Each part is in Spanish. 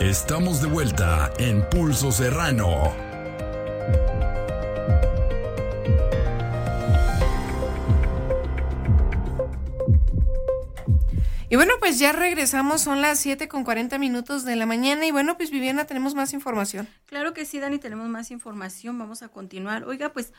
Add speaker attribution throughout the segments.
Speaker 1: Estamos de vuelta en Pulso Serrano.
Speaker 2: Y bueno, pues ya regresamos, son las 7:40 de la mañana y bueno, pues Viviana, tenemos más información.
Speaker 3: Claro que sí, Dani, tenemos más información, vamos a continuar. Oiga, pues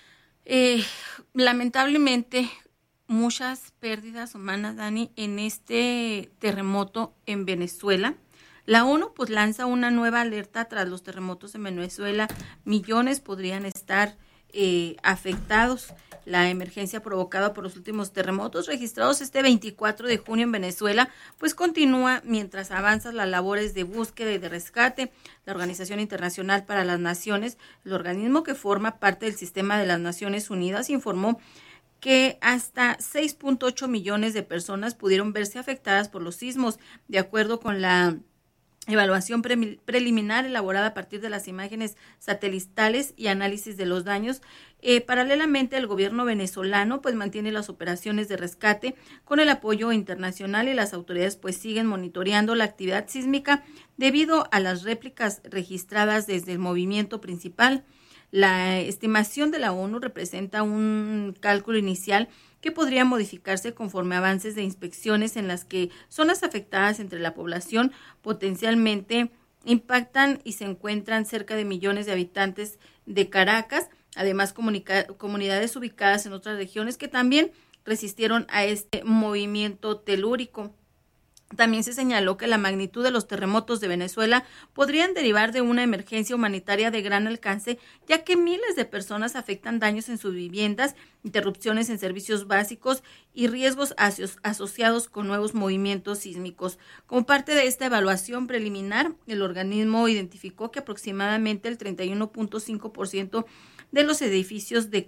Speaker 3: lamentablemente muchas pérdidas humanas, Dani, en este terremoto en Venezuela. La ONU pues lanza una nueva alerta tras los terremotos en Venezuela. Millones podrían estar afectados. La emergencia provocada por los últimos terremotos registrados este 24 de junio en Venezuela, pues continúa mientras avanzan las labores de búsqueda y de rescate. La Organización Internacional para las Naciones, el organismo que forma parte del sistema de las Naciones Unidas, informó que hasta 6.8 millones de personas pudieron verse afectadas por los sismos, de acuerdo con la evaluación preliminar elaborada a partir de las imágenes satelitales y análisis de los daños. Paralelamente, el gobierno venezolano pues mantiene las operaciones de rescate con el apoyo internacional y las autoridades pues siguen monitoreando la actividad sísmica debido a las réplicas registradas desde el movimiento principal. La estimación de la ONU representa un cálculo inicial que podría modificarse conforme avances de inspecciones en las que zonas afectadas entre la población potencialmente impactan y se encuentran cerca de millones de habitantes de Caracas, además comunidades ubicadas en otras regiones que también resistieron a este movimiento telúrico. También se señaló que la magnitud de los terremotos de Venezuela podrían derivar de una emergencia humanitaria de gran alcance, ya que miles de personas afectan daños en sus viviendas, interrupciones en servicios básicos y riesgos asociados con nuevos movimientos sísmicos. Como parte de esta evaluación preliminar, el organismo identificó que aproximadamente el 31.5% de los edificios de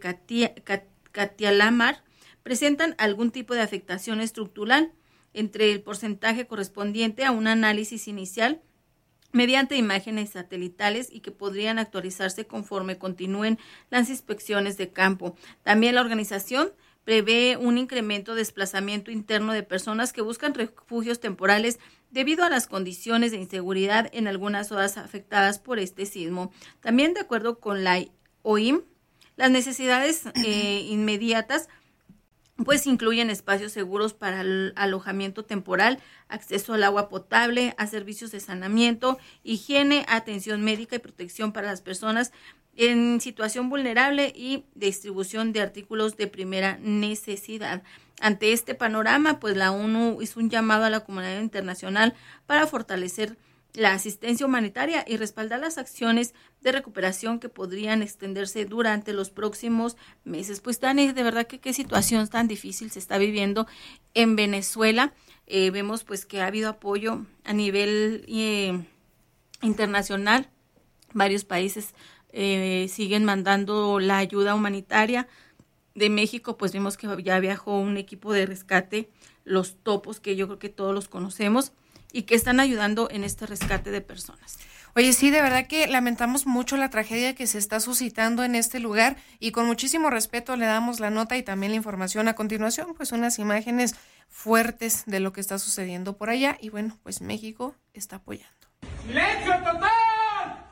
Speaker 3: Catialamar presentan algún tipo de afectación estructural, entre el porcentaje correspondiente a un análisis inicial mediante imágenes satelitales y que podrían actualizarse conforme continúen las inspecciones de campo. También la organización prevé un incremento de desplazamiento interno de personas que buscan refugios temporales debido a las condiciones de inseguridad en algunas zonas afectadas por este sismo. También, de acuerdo con la OIM, las necesidades inmediatas pues incluyen espacios seguros para el alojamiento temporal, acceso al agua potable, a servicios de saneamiento, higiene, atención médica y protección para las personas en situación vulnerable y distribución de artículos de primera necesidad. Ante este panorama, pues la ONU hizo un llamado a la comunidad internacional para fortalecer la asistencia humanitaria y respaldar las acciones de recuperación que podrían extenderse durante los próximos meses. Pues Dani, de verdad que qué situación tan difícil se está viviendo en Venezuela. Vemos pues que ha habido apoyo a nivel internacional. Varios países siguen mandando la ayuda humanitaria. De México pues vimos que ya viajó un equipo de rescate, los Topos, que yo creo que todos los conocemos, y que están ayudando en este rescate de personas.
Speaker 2: Oye, sí, de verdad que lamentamos mucho la tragedia que se está suscitando en este lugar y con muchísimo respeto le damos la nota y también la información a continuación, pues unas imágenes fuertes de lo que está sucediendo por allá y bueno, pues México está apoyando.
Speaker 4: ¡Silencio total!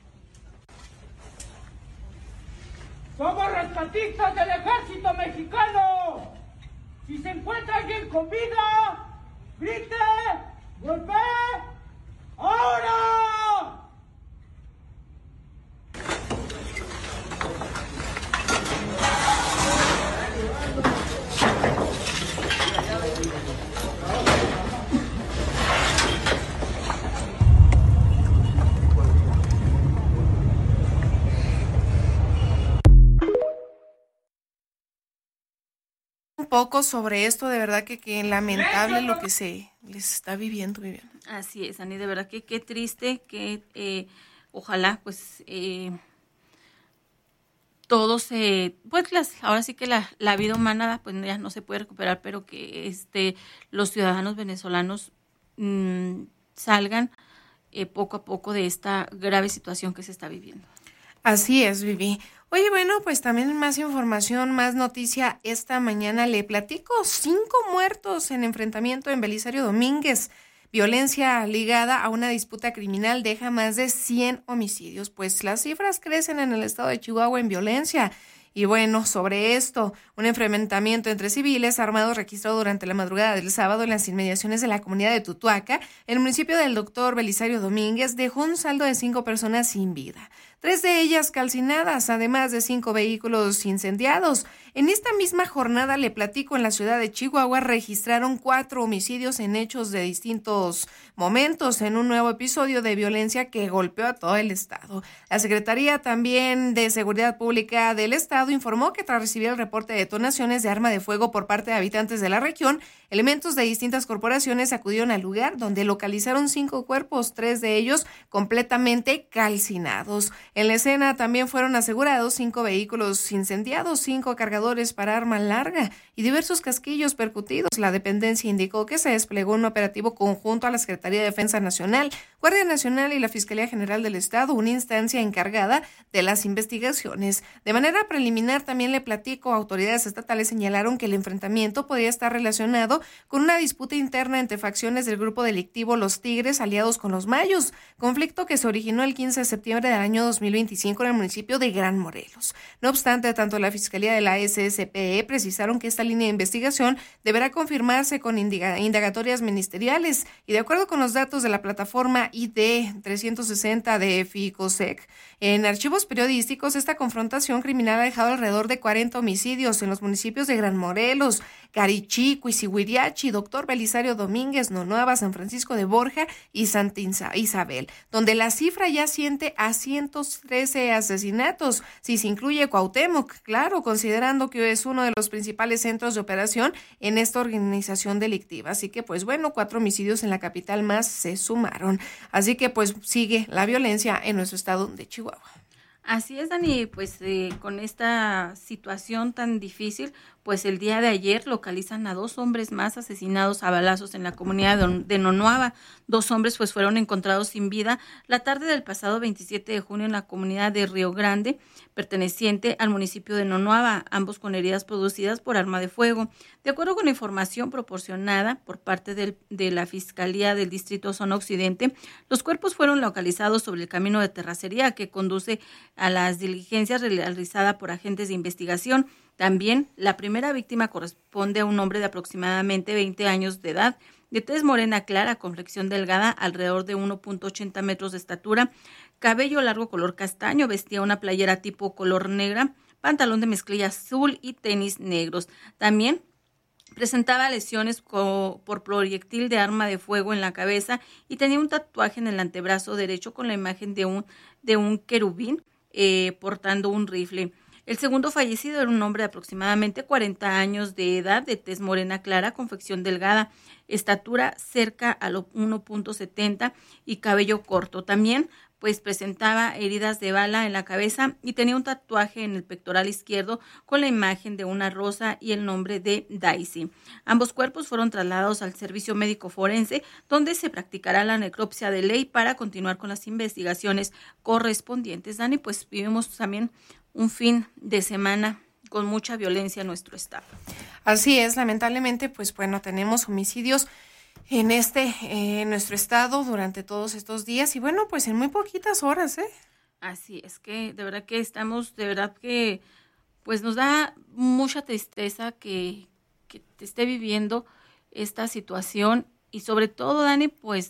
Speaker 4: Somos rescatistas del ejército mexicano. Si se encuentra alguien con vida, grite. ¡Golpe! ¡Ahora!
Speaker 2: Un poco sobre esto, de verdad que lamentable lo que se les está viviendo.
Speaker 3: Así es, Ani, de verdad que qué triste, que ojalá pues todo pues ahora sí que la vida humana pues ya no se puede recuperar, pero que los ciudadanos venezolanos salgan poco a poco de esta grave situación que se está viviendo.
Speaker 2: Así es, Vivi. Oye, bueno, pues también más información, más noticia. Esta mañana le platico 5 muertos en enfrentamiento en Belisario Domínguez. violencia ligada a una disputa criminal deja más de 100 homicidios. Pues las cifras crecen en el estado de Chihuahua en violencia. Y bueno, sobre esto, un enfrentamiento entre civiles armados registrado durante la madrugada del sábado en las inmediaciones de la comunidad de Tutuaca, en el municipio del Dr. Belisario Domínguez, dejó un saldo de 5 personas sin vida, 3 de ellas calcinadas, además de 5 vehículos incendiados. En esta misma jornada, le platico, en la ciudad de Chihuahua registraron 4 homicidios en hechos de distintos momentos, en un nuevo episodio de violencia que golpeó a todo el estado. La Secretaría también de Seguridad Pública del Estado informó que tras recibir el reporte de detonaciones de arma de fuego por parte de habitantes de la región, elementos de distintas corporaciones acudieron al lugar donde localizaron 5 cuerpos, 3 de ellos completamente calcinados. En la escena también fueron asegurados 5 vehículos incendiados, 5 cargadores para arma larga y diversos casquillos percutidos. La dependencia indicó que se desplegó un operativo conjunto a la Secretaría de Defensa Nacional, Guardia Nacional y la Fiscalía General del Estado, una instancia encargada de las investigaciones. De manera preliminar, también le platico, autoridades estatales señalaron que el enfrentamiento podría estar relacionado con una disputa interna entre facciones del grupo delictivo Los Tigres aliados con los Mayos, conflicto que se originó el 15 de septiembre del año 2025 en el municipio de Gran Morelos. No obstante, tanto la Fiscalía de la SSPE precisaron que esta línea de investigación deberá confirmarse con indagatorias ministeriales y de acuerdo con los datos de la plataforma ID 360 de FICOSEC. En archivos periodísticos, esta confrontación criminal ha dejado alrededor de 40 homicidios en los municipios de Gran Morelos, Carichí, Cuisihuiriachi, Dr. Belisario Domínguez, Nonuava, San Francisco de Borja y Santa Isabel, donde la cifra ya asciende a 113 asesinatos, si se incluye Cuauhtémoc, claro, considerando que es uno de los principales centros de operación en esta organización delictiva. Así que, pues bueno, 4 homicidios en la capital más se sumaron. Así que, pues, sigue la violencia en nuestro estado de Chihuahua.
Speaker 3: Así es, Dani, pues con esta situación tan difícil, pues el día de ayer localizan a 2 hombres más asesinados a balazos en la comunidad de Nonuava. 2 hombres pues fueron encontrados sin vida la tarde del pasado 27 de junio en la comunidad de Río Grande, perteneciente al municipio de Nonuava, ambos con heridas producidas por arma de fuego. De acuerdo con la información proporcionada por parte de la Fiscalía del Distrito Zona Occidente, los cuerpos fueron localizados sobre el camino de terracería que conduce a las diligencias realizadas por agentes de investigación. También la primera víctima corresponde a un hombre de aproximadamente 20 años de edad, de tez morena clara, complexión delgada, alrededor de 1.80 metros de estatura, cabello largo color castaño, vestía una playera tipo color negra, pantalón de mezclilla azul y tenis negros. También presentaba lesiones por proyectil de arma de fuego en la cabeza y tenía un tatuaje en el antebrazo derecho con la imagen de un querubín portando un rifle. El segundo fallecido era un hombre de aproximadamente 40 años de edad, de tez morena clara, complexión delgada, estatura cerca a los 1.70 y cabello corto. También pues presentaba heridas de bala en la cabeza y tenía un tatuaje en el pectoral izquierdo con la imagen de una rosa y el nombre de Daisy. Ambos cuerpos fueron trasladados al servicio médico forense, donde se practicará la necropsia de ley para continuar con las investigaciones correspondientes. Dani, pues vivimos también un fin de semana con mucha violencia en nuestro estado.
Speaker 2: Así es, lamentablemente, pues bueno, tenemos homicidios en nuestro estado durante todos estos días y bueno, pues en muy poquitas horas, ¿eh?
Speaker 3: Así es que de verdad que pues nos da mucha tristeza que te esté viviendo esta situación y sobre todo, Dani, pues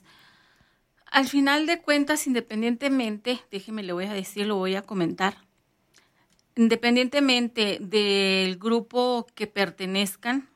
Speaker 3: al final de cuentas, independientemente, le voy a comentar, independientemente del grupo que pertenezcan,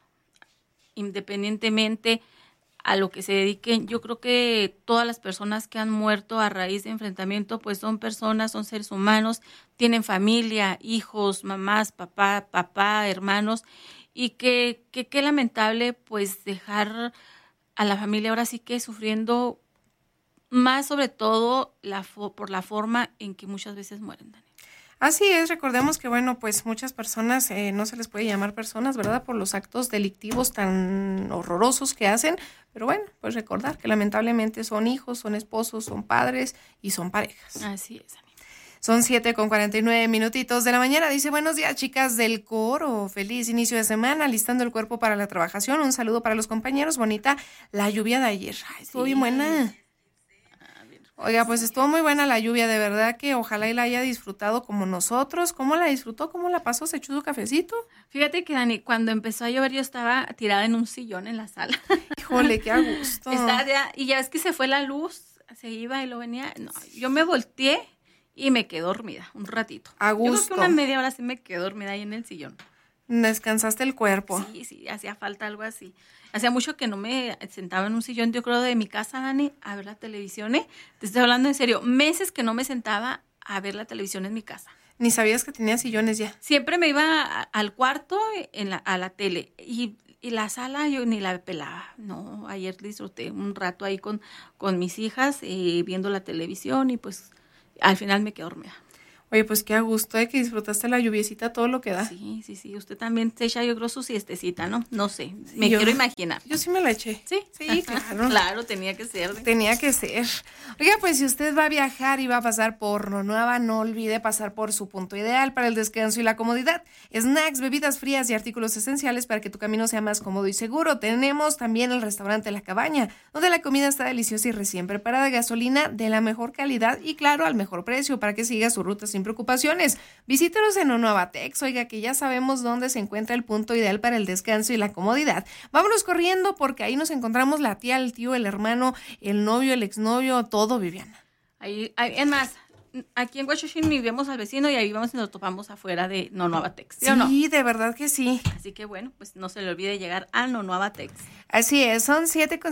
Speaker 3: independientemente a lo que se dediquen, yo creo que todas las personas que han muerto a raíz de enfrentamiento, pues son personas, son seres humanos, tienen familia, hijos, mamás, papá, hermanos, y que qué lamentable pues dejar a la familia ahora sí que sufriendo más, sobre todo por la forma en que muchas veces mueren, Dani.
Speaker 2: Así es, recordemos que, bueno, pues muchas personas no se les puede llamar personas, ¿verdad?, por los actos delictivos tan horrorosos que hacen, pero bueno, pues recordar que lamentablemente son hijos, son esposos, son padres y son parejas.
Speaker 3: Así es, Dani.
Speaker 2: Son 7:49 de la mañana. Dice, buenos días, chicas del coro. Feliz inicio de semana, listando el cuerpo para la trabajación. Un saludo para los compañeros. Bonita la lluvia de ayer. Ay, estuvo bien buena. Oiga, pues estuvo muy buena la lluvia, de verdad que ojalá y la haya disfrutado como nosotros. ¿Cómo la disfrutó? ¿Cómo la pasó? ¿Se echó su cafecito?
Speaker 3: Fíjate que, Dani, cuando empezó a llover yo estaba tirada en un sillón en la sala.
Speaker 2: Híjole, qué a gusto.
Speaker 3: Y ya ves que se fue la luz, se iba y lo venía. No, yo me volteé y me quedé dormida un ratito.
Speaker 2: A gusto.
Speaker 3: Yo creo que una media hora sí me quedé dormida ahí en el sillón.
Speaker 2: Descansaste el cuerpo.
Speaker 3: Sí, hacía falta algo así. Hacía mucho que no me sentaba en un sillón, yo creo, de mi casa, Dani, a ver la televisión, ¿eh? Te estoy hablando en serio. Meses que no me sentaba a ver la televisión en mi casa.
Speaker 2: Ni sabías que tenía sillones ya.
Speaker 3: Siempre me iba al cuarto a la tele y la sala yo ni la pelaba. No, ayer disfruté un rato ahí con mis hijas viendo la televisión y pues al final me quedé dormida.
Speaker 2: Oye, pues qué a gusto, que disfrutaste la lluviecita, todo lo que da.
Speaker 3: Sí. Usted también se echa, yo creo, su siestecita, ¿no? No sé, quiero imaginar.
Speaker 2: Yo sí me la eché.
Speaker 3: Sí,
Speaker 2: claro.
Speaker 3: Claro, tenía que ser.
Speaker 2: Tenía que ser. Oiga, pues si usted va a viajar y va a pasar por Nonuava, no olvide pasar por su punto ideal para el descanso y la comodidad. Snacks, bebidas frías y artículos esenciales para que tu camino sea más cómodo y seguro. Tenemos también el restaurante La Cabaña, donde la comida está deliciosa y recién preparada, gasolina de la mejor calidad y claro, al mejor precio para que siga su ruta sin preocupaciones. Visítenos en Nonuavatex, oiga, que ya sabemos dónde se encuentra el punto ideal para el descanso y la comodidad. Vámonos corriendo porque ahí nos encontramos la tía, el tío, el hermano, el novio, el exnovio, todo, Viviana.
Speaker 3: Ahí, es más, aquí en Huachochín vivimos al vecino y ahí vamos y nos topamos afuera de Nonuavatex.
Speaker 2: ¿Sí, no? De verdad que sí.
Speaker 3: Así que bueno, pues no se le olvide llegar a Nonuavatex.
Speaker 2: Así es, son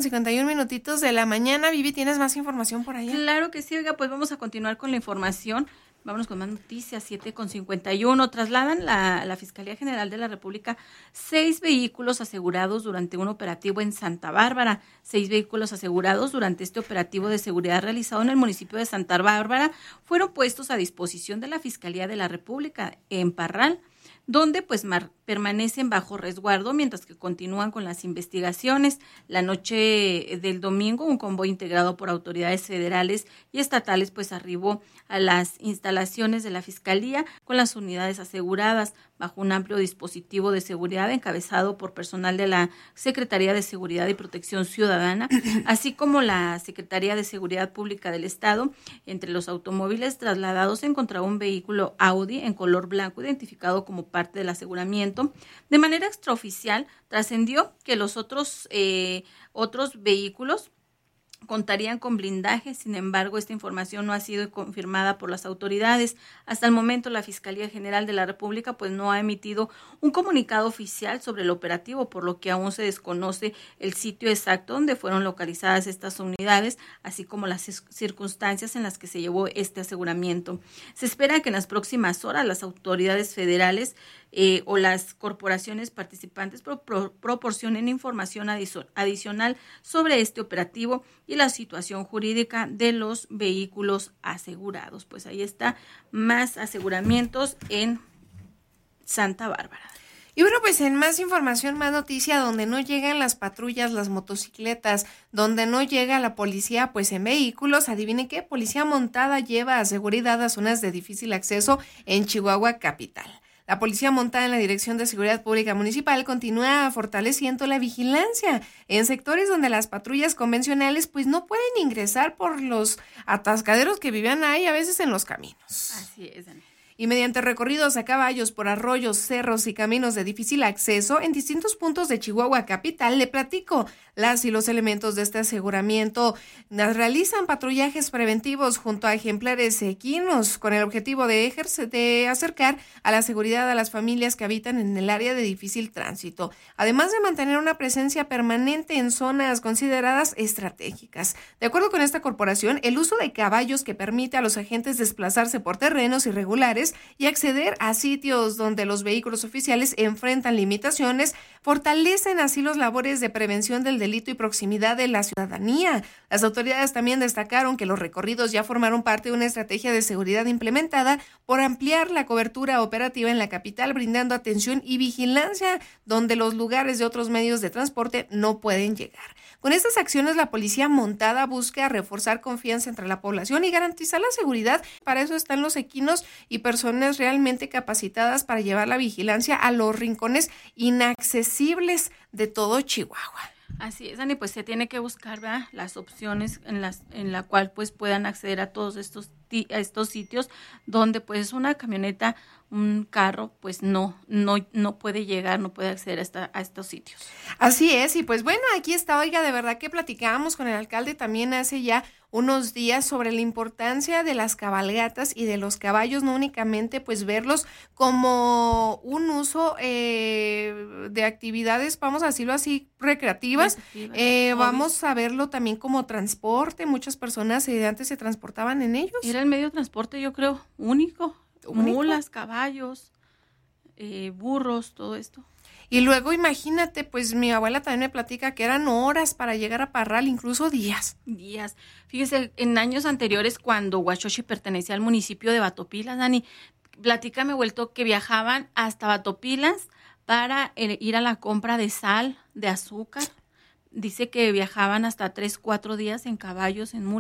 Speaker 2: 7:51 de la mañana. Vivi, ¿tienes más información por ahí?
Speaker 3: Claro que sí, oiga, pues vamos a continuar con la información. Vámonos con más noticias, 7:51. Trasladan la Fiscalía General de la República 6 vehículos asegurados durante un operativo en Santa Bárbara. 6 vehículos asegurados durante este operativo de seguridad realizado en el municipio de Santa Bárbara fueron puestos a disposición de la Fiscalía de la República en Parral, donde pues permanecen bajo resguardo mientras que continúan con las investigaciones. La noche del domingo, un convoy integrado por autoridades federales y estatales pues arribó a las instalaciones de la Fiscalía con las unidades aseguradas bajo un amplio dispositivo de seguridad encabezado por personal de la Secretaría de Seguridad y Protección Ciudadana, así como la Secretaría de Seguridad Pública del Estado. Entre los automóviles trasladados se encontraba un vehículo Audi en color blanco identificado como parte del aseguramiento. De manera extraoficial, trascendió que los otros vehículos contarían con blindaje. Sin embargo, esta información no ha sido confirmada por las autoridades. Hasta el momento, la Fiscalía General de la República pues no ha emitido un comunicado oficial sobre el operativo, por lo que aún se desconoce el sitio exacto donde fueron localizadas estas unidades, así como las circunstancias en las que se llevó este aseguramiento. Se espera que en las próximas horas las autoridades federales o las corporaciones participantes proporcionen información adicional sobre este operativo y la situación jurídica de los vehículos asegurados. Pues ahí está, más aseguramientos en Santa Bárbara.
Speaker 2: Y bueno, pues en más información, más noticia, donde no llegan las patrullas, las motocicletas, donde no llega la policía, pues en vehículos, adivine qué, policía montada lleva a seguridad a zonas de difícil acceso en Chihuahua capital. La policía montada en la Dirección de Seguridad Pública Municipal continúa fortaleciendo la vigilancia en sectores donde las patrullas convencionales pues no pueden ingresar por los atascaderos que vivían ahí a veces en los caminos.
Speaker 3: Así es, Dani.
Speaker 2: Y mediante recorridos a caballos por arroyos, cerros y caminos de difícil acceso en distintos puntos de Chihuahua capital, le platico, las y los elementos de este aseguramiento realizan patrullajes preventivos junto a ejemplares equinos con el objetivo de acercar a la seguridad a las familias que habitan en el área de difícil tránsito, además de mantener una presencia permanente en zonas consideradas estratégicas. De acuerdo con esta corporación, el uso de caballos que permite a los agentes desplazarse por terrenos irregulares y acceder a sitios donde los vehículos oficiales enfrentan limitaciones, fortalecen así las labores de prevención del delito y proximidad de la ciudadanía. Las autoridades también destacaron que los recorridos ya formaron parte de una estrategia de seguridad implementada por ampliar la cobertura operativa en la capital, brindando atención y vigilancia donde los lugares de otros medios de transporte no pueden llegar. Con estas acciones, la policía montada busca reforzar confianza entre la población y garantizar la seguridad. Para eso están los equinos y personas realmente capacitadas para llevar la vigilancia a los rincones inaccesibles de todo Chihuahua.
Speaker 3: Así es, Dani, pues se tiene que buscar, ¿verdad?, las opciones en la cual pues puedan acceder a todos estos sitios donde pues una camioneta, un carro, pues no puede llegar, no puede acceder a estos sitios.
Speaker 2: Así es, y pues bueno, aquí está, oiga, de verdad que platicábamos con el alcalde también hace ya unos días sobre la importancia de las cabalgatas y de los caballos, no únicamente pues verlos como un uso de actividades, vamos a decirlo así, recreativas, vamos a verlo también como transporte. Muchas personas antes se transportaban en ellos.
Speaker 3: Era el medio de transporte, yo creo, único. Mulas, caballos, burros, todo esto.
Speaker 2: Y luego imagínate, pues mi abuela también me platica que eran horas para llegar a Parral, incluso días.
Speaker 3: Fíjese, en años anteriores, cuando Huachochi pertenecía al municipio de Batopilas, Dani, platícame, vuelto, que viajaban hasta Batopilas para ir a la compra de sal, de azúcar. Dice que viajaban hasta 3-4 días en caballos, en mulas.